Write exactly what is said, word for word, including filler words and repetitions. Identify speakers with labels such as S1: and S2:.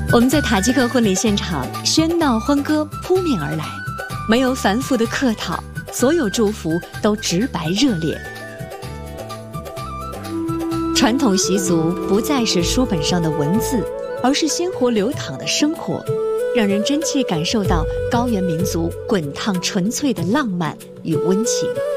S1: 我们在塔吉克婚礼现场，喧闹欢歌扑面而来，没有繁复的客套，所有祝福都直白热烈。传统习俗不再是书本上的文字，而是鲜活流淌的生活，让人真切感受到高原民族滚烫纯粹的浪漫与温情。